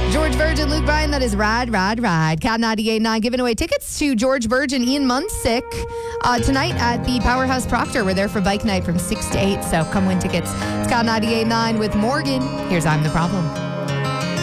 George Virgin, Luke Bryan, that is Ride, Ride, Ride. Cat 98.9 giving away tickets to George Virgin, Ian Munsick tonight at the Powerhouse Proctor. We're there for bike night from 6 to 8, so come win tickets. It's Cat 98.9 with Morgan. Here's I'm the Problem.